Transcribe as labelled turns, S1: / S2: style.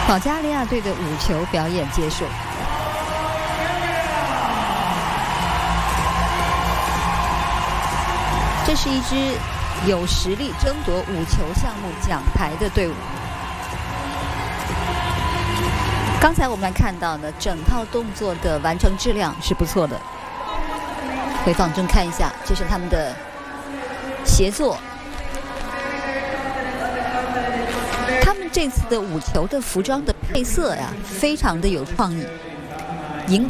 S1: 保加利亚队的舞球表演结束。这是一支有实力争夺舞球项目奖牌的队伍。刚才我们看到呢，整套动作的完成质量是不错的。回放中看一下，这是他们的协作。他们这次的舞球的服装的配色呀，非常的有创意。